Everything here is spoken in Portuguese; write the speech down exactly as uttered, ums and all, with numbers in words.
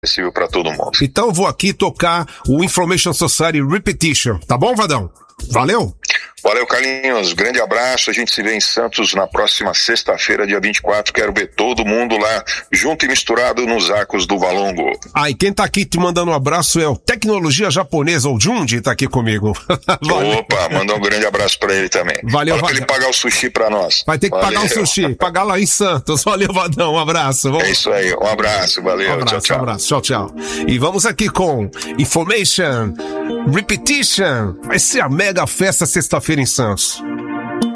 acessível para todo mundo. Então eu vou aqui tocar o Information Society Repetition, tá bom, Vadão? Valeu? Valeu, Carlinhos. Grande abraço. A gente se vê em Santos na próxima sexta-feira, dia vinte e quatro. Quero ver todo mundo lá, junto e misturado nos arcos do Valongo. Ah, e quem tá aqui te mandando um abraço é o Tecnologia Japonesa, o Jundi, tá aqui comigo. Opa, manda um grande abraço pra ele também. Valeu, Fala pra ele pagar o sushi pra nós. Vai ter que valeu. pagar o sushi, pagar lá em Santos. Valeu, Vadão, um abraço. Vamos... É isso aí, um abraço, valeu, um abraço, tchau, tchau. Um abraço, tchau, tchau. E vamos aqui com Information Repetition. Vai ser a mega festa sexta-feira em Santos.